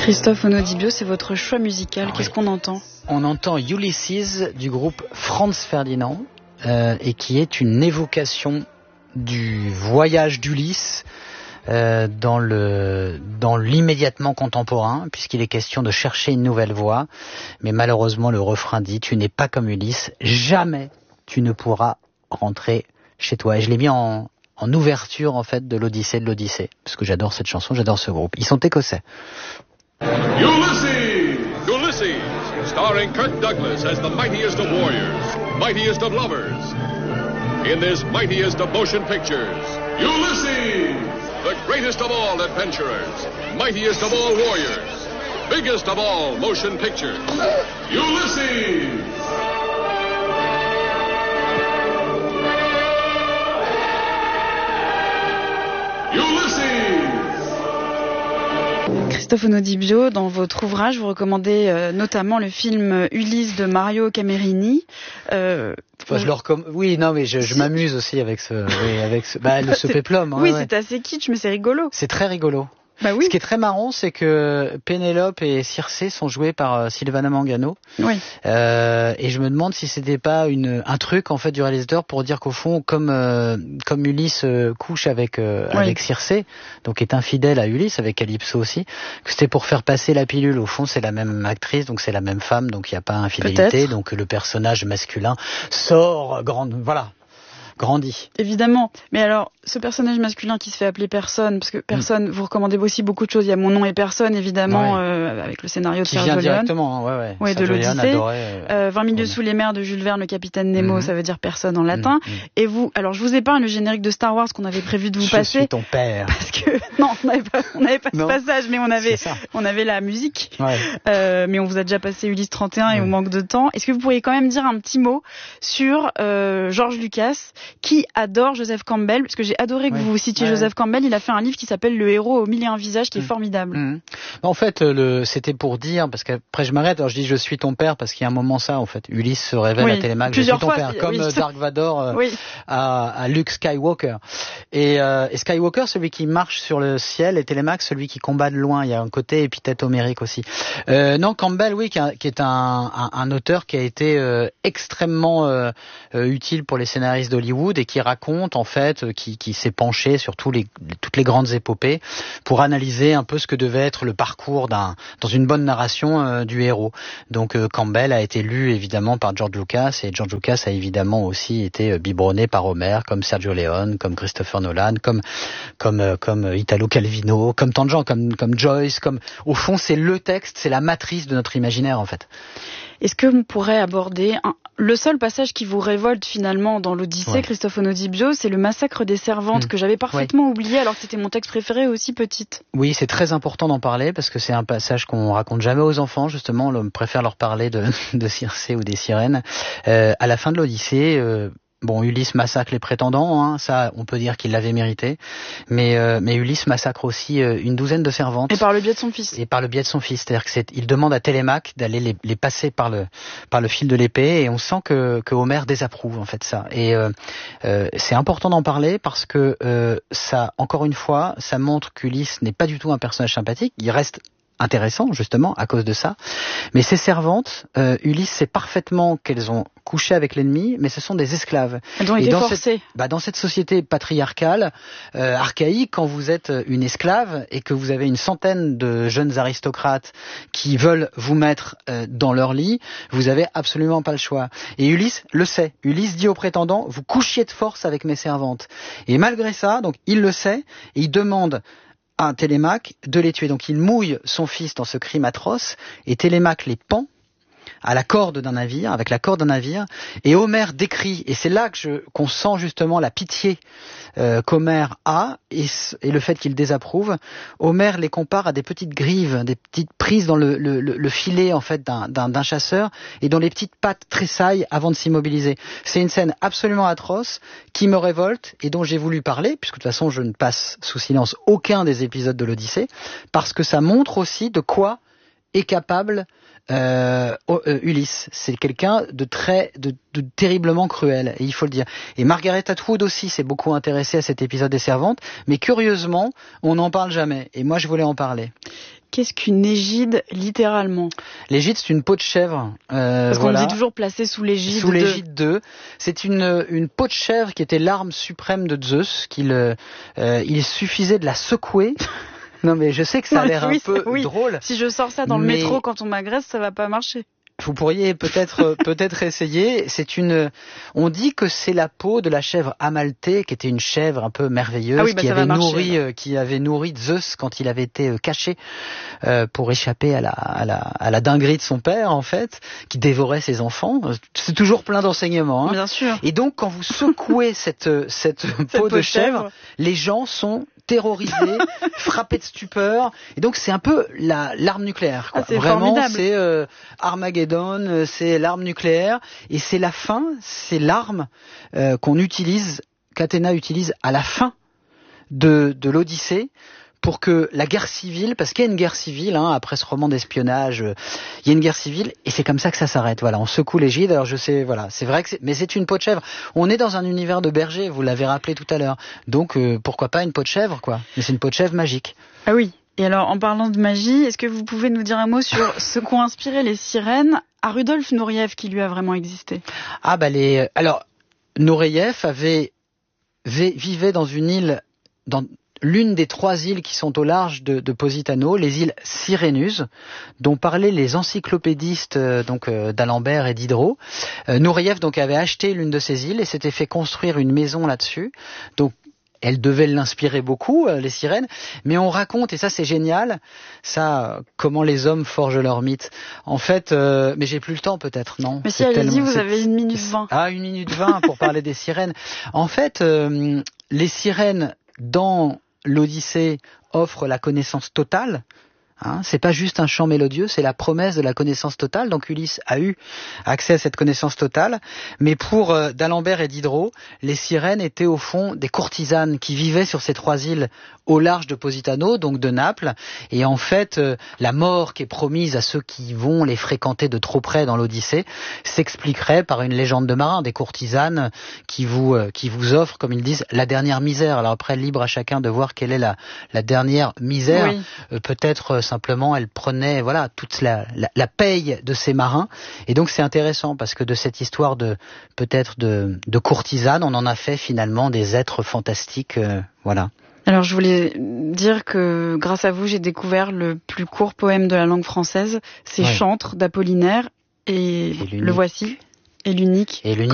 Christophe Onodibio, c'est votre choix musical. Qu'est-ce qu'on entend ? On entend Ulysses du groupe Franz Ferdinand, et qui est une évocation du voyage d'Ulysse dans l'immédiatement contemporain, puisqu'il est question de chercher une nouvelle voie. Mais malheureusement, le refrain dit « Tu n'es pas comme Ulysse, jamais tu ne pourras rentrer chez toi ». Et je l'ai mis en ouverture en fait de l'Odyssée, parce que j'adore cette chanson, j'adore ce groupe. Ils sont écossais. Ulysses, starring Kirk Douglas as the mightiest of warriors, mightiest of lovers. In this mightiest of motion pictures, Ulysses, the greatest of all adventurers, mightiest of all warriors, biggest of all motion pictures, Ulysses. Christophe Onodibio, dans votre ouvrage, vous recommandez notamment le film Ulysse de Mario Camerini. Oui, non, mais je m'amuse aussi avec ce péplum. Oui, ouais. C'est assez kitsch, mais c'est rigolo. C'est très rigolo. Bah oui. Ce qui est très marrant, c'est que Pénélope et Circé sont joués par Silvana Mangano. Oui. Et je me demande si c'était pas un truc en fait du réalisateur pour dire qu'au fond, comme Ulysse couche avec Circé, donc est infidèle à Ulysse avec Calypso aussi, que c'était pour faire passer la pilule. Au fond, c'est la même actrice, donc c'est la même femme, donc il n'y a pas infidélité. Peut-être. Donc le personnage masculin sort grandit. Évidemment. Mais alors, ce personnage masculin qui se fait appeler Personne, parce que Personne, vous recommandez aussi beaucoup de choses. Il y a Mon nom et Personne, évidemment, avec le scénario de Sergio Leone. Qui vient directement, de l'Odyssée. 20 milieux sous les mers de Jules Verne, le capitaine Nemo, ça veut dire personne en latin. Et vous, alors je vous épargne le générique de Star Wars qu'on avait prévu de vous passer. Je suis ton père. Parce que, non, on n'avait pas ce passage, mais on avait la musique. Ouais. Mais on vous a déjà passé Ulysse 31 et on manque de temps. Est-ce que vous pourriez quand même dire un petit mot sur George Lucas, qui adore Joseph Campbell, parce que j'ai adoré que vous citiez Joseph Campbell. Il a fait un livre qui s'appelle Le héros aux mille et un visages, qui est formidable. En fait, c'était pour dire, parce qu'après je m'arrête, alors je dis je suis ton père, parce qu'il y a un moment ça, en fait. Ulysse se révèle à Télémaque, je suis ton père, comme Dark Vador à Luke Skywalker. Et Skywalker, celui qui marche sur le ciel, et Télémaque, celui qui combat de loin. Il y a un côté épithète homérique aussi. Non, Campbell, qui est un auteur qui a été extrêmement utile pour les scénaristes d'Hollywood, et qui raconte en fait, qui s'est penché sur toutes les grandes épopées pour analyser un peu ce que devait être le parcours dans une bonne narration du héros. Donc Campbell a été lu évidemment par George Lucas, et George Lucas a évidemment aussi été biberonné par Homer, comme Sergio Leone, comme Christopher Nolan, comme Italo Calvino, comme tant de gens, comme Joyce, au fond c'est le texte, c'est la matrice de notre imaginaire en fait. Est-ce que vous pourrez aborder le seul passage qui vous révolte finalement dans l'Odyssée, Christophe Onodibio, c'est le massacre des servantes, que j'avais parfaitement oublié alors que c'était mon texte préféré aussi petite. Oui, c'est très important d'en parler parce que c'est un passage qu'on raconte jamais aux enfants, justement. On préfère leur parler de Circé ou des sirènes. À la fin de l'Odyssée, Ulysse massacre les prétendants, ça on peut dire qu'il l'avait mérité, mais Ulysse massacre aussi une douzaine de servantes. Et par le biais de son fils. C'est-à-dire qu'il demande à Télémaque d'aller les passer par le fil de l'épée, et on sent que Homer désapprouve en fait ça. Et c'est important d'en parler parce que ça, encore une fois, ça montre qu'Ulysse n'est pas du tout un personnage sympathique. Il reste intéressant justement à cause de ça, mais ces servantes, Ulysse sait parfaitement qu'elles ont couché avec l'ennemi, mais ce sont des esclaves. Elles ont été forcées. Dans cette société patriarcale, archaïque, quand vous êtes une esclave et que vous avez une centaine de jeunes aristocrates qui veulent vous mettre dans leur lit, vous avez absolument pas le choix. Et Ulysse le sait. Ulysse dit aux prétendants, vous couchiez de force avec mes servantes. Et malgré ça, donc il le sait, et il demande à Télémaque de les tuer. Donc il mouille son fils dans ce crime atroce, et Télémaque les pend à la corde d'un navire, avec la corde d'un navire, et Homère décrit, et c'est là qu'on sent justement la pitié qu'Homère a, et le fait qu'il désapprouve. Homère les compare à des petites grives, des petites prises dans le filet en fait d'un chasseur, et dont les petites pattes tressaillent avant de s'immobiliser. C'est une scène absolument atroce, qui me révolte, et dont j'ai voulu parler, puisque de toute façon je ne passe sous silence aucun des épisodes de l'Odyssée, parce que ça montre aussi de quoi est capable Ulysse. C'est quelqu'un de terriblement cruel, et il faut le dire. Et Margaret Atwood aussi s'est beaucoup intéressée à cet épisode des servantes, mais curieusement, on n'en parle jamais. Et moi, je voulais en parler. Qu'est-ce qu'une égide, littéralement? L'égide, c'est une peau de chèvre. Parce qu'on dit toujours placée sous l'égide. Sous l'égide d'eux. C'est une peau de chèvre qui était l'arme suprême de Zeus. Il suffisait de la secouer. Non, mais je sais que ça a l'air un peu drôle. Si je sors ça dans le métro quand on m'agresse, ça va pas marcher. Vous pourriez peut-être essayer. On dit que c'est la peau de la chèvre Amalthée, qui était une chèvre un peu merveilleuse, qui avait nourri Zeus quand il avait été caché pour échapper à la dinguerie de son père, en fait, qui dévorait ses enfants. C'est toujours plein d'enseignements. Hein. Bien sûr. Et donc, quand vous secouez cette peau de chèvre, les gens sont terrorisés, frappés de stupeur. Et donc, c'est un peu l'arme nucléaire. Quoi. Ah, c'est vraiment, formidable. c'est Armageddon, c'est l'arme nucléaire. Et c'est la fin, c'est l'arme qu'Athéna utilise à la fin de l'Odyssée, pour que la guerre civile, parce qu'il y a une guerre civile, hein, après ce roman d'espionnage, il y a une guerre civile, et c'est comme ça que ça s'arrête. Voilà, on secoue l'égide. Alors je sais, voilà, c'est vrai que mais c'est une peau de chèvre. On est dans un univers de berger, vous l'avez rappelé tout à l'heure. Donc pourquoi pas une peau de chèvre, quoi. Mais c'est une peau de chèvre magique. Ah oui. Et alors, en parlant de magie, est-ce que vous pouvez nous dire un mot sur ce qu'ont inspiré les sirènes à Rudolf Nureyev, qui lui a vraiment existé? Ah bah alors Nureyev vivait dans une île, dans l'une des 3 îles qui sont au large de Positano, les îles Sirénus, dont parlaient les encyclopédistes d'Alembert et Diderot. Nureyev avait acheté l'une de ces îles et s'était fait construire une maison là-dessus. Donc elle devait l'inspirer beaucoup, les sirènes, mais on raconte, et ça c'est génial, comment les hommes forgent leur mythe. En fait, mais j'ai plus le temps peut-être, non? Mais si, allez-y, vous avez 1 minute 20. Ah, 1 minute 20 pour parler des sirènes. En fait, les sirènes dans l'Odyssée offrent la connaissance totale. Hein, c'est pas juste un chant mélodieux, c'est la promesse de la connaissance totale. Donc Ulysse a eu accès à cette connaissance totale. Mais pour d'Alembert et Diderot, les sirènes étaient au fond des courtisanes qui vivaient sur ces 3 îles au large de Positano, donc de Naples. Et en fait, la mort qui est promise à ceux qui vont les fréquenter de trop près dans l'Odyssée s'expliquerait par une légende de marin, des courtisanes qui vous offrent, comme ils disent, la dernière misère. Alors après, libre à chacun de voir quelle est la dernière misère. Oui. Peut-être simplement elle prenait toute la paye de ces marins, et donc c'est intéressant parce que de cette histoire de courtisanes, on en a fait finalement des êtres fantastiques, voilà. Alors je voulais dire que grâce à vous j'ai découvert le plus court poème de la langue française, c'est Chantre d'Apollinaire, et le voici, et l'unique.